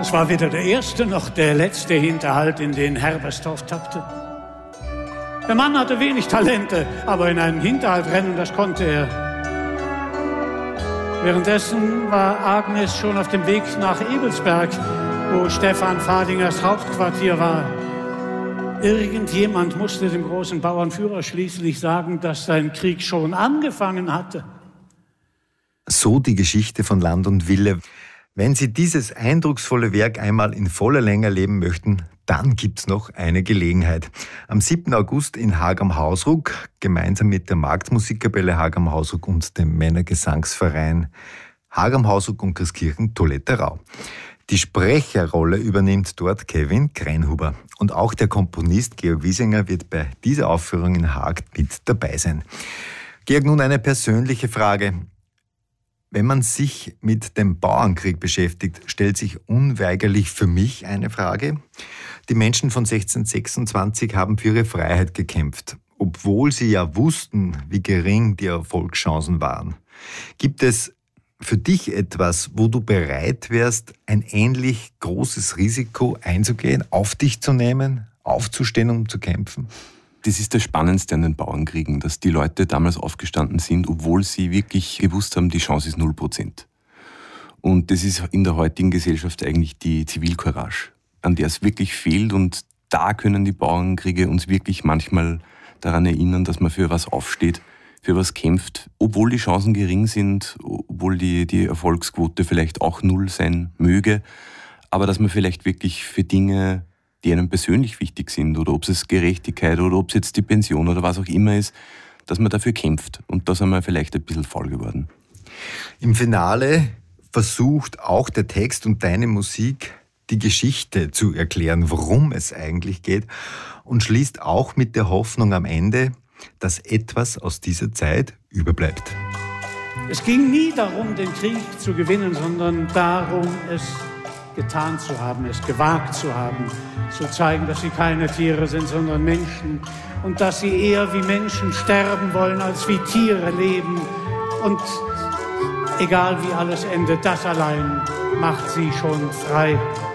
Es war weder der erste noch der letzte Hinterhalt, in den Herbersdorf tappte. Der Mann hatte wenig Talente, aber in einen Hinterhalt rennen, das konnte er. Währenddessen war Agnes schon auf dem Weg nach Ebelsberg, wo Stefan Fadingers Hauptquartier war. Irgendjemand musste dem großen Bauernführer schließlich sagen, dass sein Krieg schon angefangen hatte. So die Geschichte von Land und Wille. Wenn Sie dieses eindrucksvolle Werk einmal in voller Länge erleben möchten, dann gibt's noch eine Gelegenheit. Am 7. August in Haag am Hausruck, gemeinsam mit der Marktmusikkapelle Haag am Hausruck und dem Männergesangsverein Haag am Hausruck und Christkirchen Toletterau. Die Sprecherrolle übernimmt dort Kevin Kreinhuber. Und auch der Komponist Georg Wiesinger wird bei dieser Aufführung in Haag mit dabei sein. Georg, nun eine persönliche Frage. Wenn man sich mit dem Bauernkrieg beschäftigt, stellt sich unweigerlich für mich eine Frage. Die Menschen von 1626 haben für ihre Freiheit gekämpft, obwohl sie ja wussten, wie gering die Erfolgschancen waren. Gibt es für dich etwas, wo du bereit wärst, ein ähnlich großes Risiko einzugehen, auf dich zu nehmen, aufzustehen, um zu kämpfen? Das ist das Spannendste an den Bauernkriegen, dass die Leute damals aufgestanden sind, obwohl sie wirklich gewusst haben, die Chance ist 0%. Und das ist in der heutigen Gesellschaft eigentlich die Zivilcourage, an der es wirklich fehlt. Und da können die Bauernkriege uns wirklich manchmal daran erinnern, dass man für was aufsteht, für was kämpft, obwohl die Chancen gering sind, obwohl die Erfolgsquote vielleicht auch 0 sein möge, aber dass man vielleicht wirklich für Dinge, die einem persönlich wichtig sind, oder ob es Gerechtigkeit oder ob es jetzt die Pension oder was auch immer ist, dass man dafür kämpft. Und da sind wir vielleicht ein bisschen faul geworden. Im Finale versucht auch der Text und deine Musik die Geschichte zu erklären, worum es eigentlich geht, und schließt auch mit der Hoffnung am Ende, dass etwas aus dieser Zeit überbleibt. Es ging nie darum, den Krieg zu gewinnen, sondern darum, es getan zu haben, es gewagt zu haben, zu zeigen, dass sie keine Tiere sind, sondern Menschen und dass sie eher wie Menschen sterben wollen, als wie Tiere leben. Und egal wie alles endet, das allein macht sie schon frei.